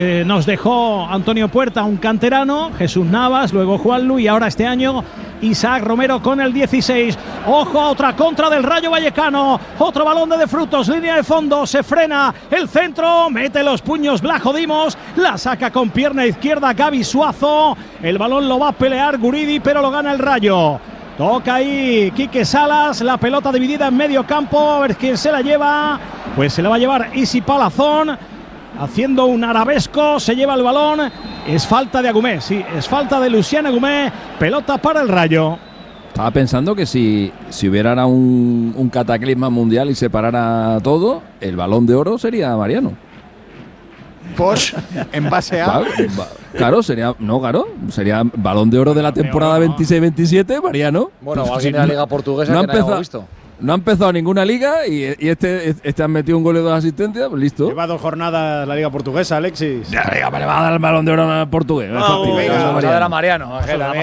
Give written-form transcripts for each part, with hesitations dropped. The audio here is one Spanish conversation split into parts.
Nos dejó Antonio Puerta, un canterano, Jesús Navas, luego Juanlu y ahora este año Isaac Romero con el 16. Ojo a otra contra del Rayo Vallecano, otro balón de Frutos, línea de fondo, se frena el centro, mete los puños Blajo Dimos, la saca con pierna izquierda Gaby Suazo, el balón lo va a pelear Guridi pero lo gana el Rayo. Toca ahí Quique Salas, la pelota dividida en medio campo, a ver quién se la lleva, pues se la va a llevar Isi Palazón. Haciendo un arabesco, se lleva el balón. Es falta de Agumé, sí, es falta de Luciano Agumé. Pelota para el Rayo. Estaba pensando que si hubiera ahora un cataclisma mundial y se parara todo, el Balón de Oro sería Mariano. Pues, en base a… Claro, sería Balón de Oro de la temporada 26-27, Mariano. Bueno, alguien de la Liga Portuguesa que no hemos visto. No ha empezado ninguna liga y este han metido un gol y 2 asistencias, pues listo. Lleva 2 jornadas la Liga Portuguesa, Alexis. Ya, venga, le va a dar el Balón de Oro portugués. Vamos a dar a Mariano.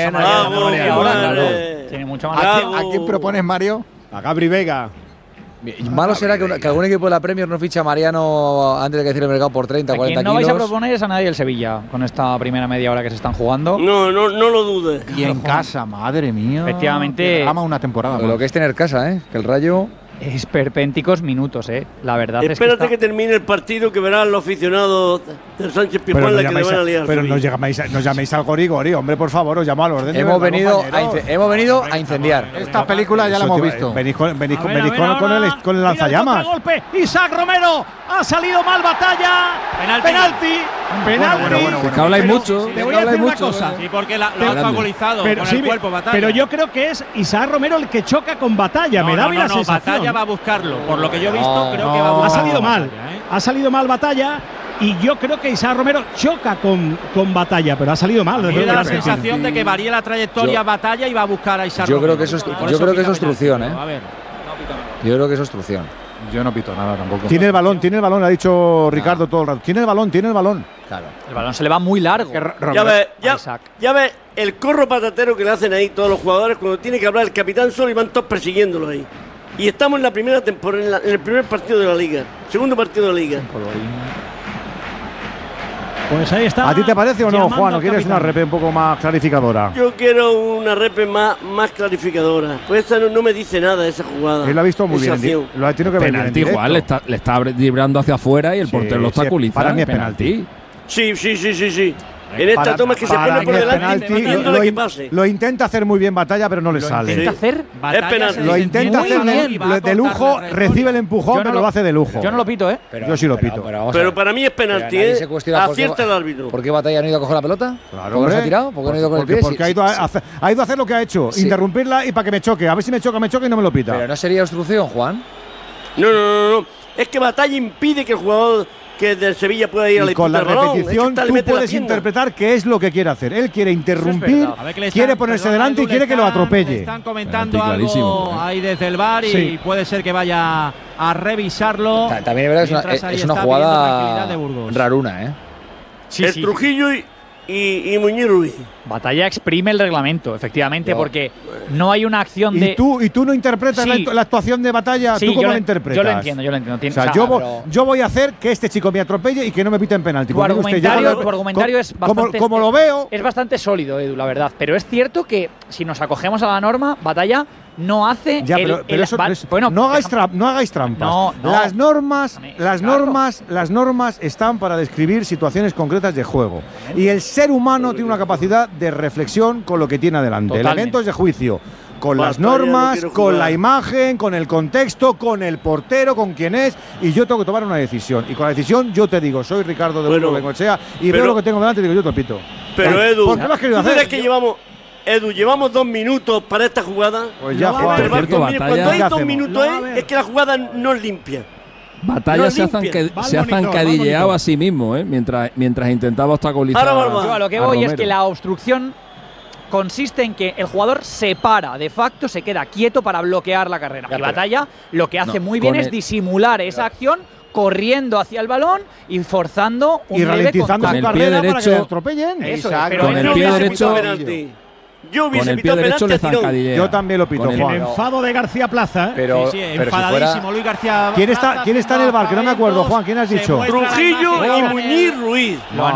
Tiene mucho más. ¿A quién propones, Mario? A Gabri Vega. Malo será que algún equipo de la Premier no ficha a Mariano antes de que cierre el mercado por 30, 40 kilos. No vais a proponer es a nadie el Sevilla con esta primera media hora que se están jugando. No lo dudes. Y en casa, madre mía. Efectivamente. Ama una temporada. Lo que es tener casa, que el Rayo… Esperpénticos minutos, la verdad. Espérate es que termine el partido que verán los aficionados del Sánchez Pizjuán que le van a liar. Pero no llaméis al Gori, hombre, por favor, os llamo al orden. Hemos venido a incendiar. Esta película ya la hemos visto. Venís con el lanzallamas. Golpe, Isaac Romero, ha salido mal Batalla. Penalti. Que habláis mucho. Te voy a decir una cosa. Sí, porque lo ha faculizado con el cuerpo Batalla. Pero yo creo que es Isaac Romero el que choca con Batalla. Me da la sensación. Batalla va a buscarlo. Por lo que yo he visto, creo que va a buscarlo. Ha salido mal. Ha salido mal Batalla. Y yo creo que Isaac Romero choca con Batalla, pero ha salido mal. Me da la sensación de que varía la trayectoria Batalla y va a buscar a Isaac Romero. Yo creo que eso es obstrucción, A ver. Yo creo que es obstrucción. Yo no pito nada tampoco. Tiene el balón, ha dicho Ricardo todo el rato. Tiene el balón. Claro. El balón se le va muy largo. Ya ves el corro patatero que le hacen ahí todos los jugadores cuando tiene que hablar el capitán solo y van todos persiguiéndolo ahí. Y estamos en la primera temporada, en el primer partido de la Liga, segundo partido de la Liga. Pues ahí está. ¿A ti te parece o no, Juan? ¿O quieres una repe un poco más clarificadora? Yo quiero una repe más clarificadora. Pues esta no me dice nada esa jugada. Él lo ha visto muy bien. Lo tiene que ver penalti, Juan, le está librando hacia afuera y el portero lo obstaculiza. Para mí es penalti. Sí. En esta toma es que se pone por delante pidiéndole que pase. Lo intenta hacer muy bien Batalla, pero no le sale. ¿Intenta hacer? Es penalti. Lo intenta hacer de lujo, recibe el empujón, pero lo hace de lujo. Yo no lo pito, Yo sí lo pito. Pero para mí es penalti, acierta el árbitro. ¿Por qué Batalla no ha ido a coger la pelota? Claro, ¿Por qué se ha tirado? ¿Por qué no ha ido con el pie? Porque ha ido a hacer lo que ha hecho, interrumpirla y para que me choque. A ver si me choca y no me lo pita. Pero no sería obstrucción, Juan. No. Es que Batalla impide que el jugador que del Sevilla pueda ir a la con la repetición tú puedes interpretar qué es lo que quiere hacer. Él quiere interrumpir, quiere ponerse delante y quiere que lo atropelle. Están comentando algo ahí desde el VAR y puede ser que vaya a revisarlo. También es verdad que es una jugada raruna, el Trujillo y Muñiz Ruiz. Batalla exprime el reglamento, efectivamente, porque no hay una acción de… ¿Y tú no interpretas la actuación de Batalla? ¿Tú cómo la interpretas? Yo lo entiendo. O sea, yo voy a hacer que este chico me atropelle y que no me piten penalti. Tu argumentario es bastante… Como lo veo… Es bastante sólido, Edu, la verdad. Pero es cierto que si nos acogemos a la norma, Batalla no hace… no hagáis trampas. No. Las normas están para describir situaciones concretas de juego. Y el ser humano tiene una capacidad de reflexión con lo que tiene adelante. Totalmente. Elementos de juicio. Con las normas, con la imagen, con el contexto, con el portero, con quién es. Y yo tengo que tomar una decisión. Y con la decisión yo te digo, soy Ricardo de Burgos Bengoechea y veo lo que tengo delante y digo, yo te pito. Pero Edu, ¿por qué lo has querido hacer? ¿Tú crees que llevamos 2 minutos para esta jugada? Pues ya, Juan. Cuando hay 2 minutos es que la jugada no es limpia. Batalla se ha zancadilleado a sí mismo, mientras intentaba obstaculizar. Yo a lo que voy es que la obstrucción consiste en que el jugador se para, de facto se queda quieto para bloquear la carrera. Y Batalla lo que hace muy bien es disimular esa acción corriendo hacia el balón y forzando un leve contacto. Con el pie derecho, con el pie derecho. Yo hubiese con el pie derecho le zancadillea. Yo también lo pito, Juan. El enfado de García Plaza. Pero enfadadísimo Luis García. ¿Quién está en el bar? Que no me acuerdo, Juan. ¿Quién has dicho? Trujillo y Muñiz Ruiz.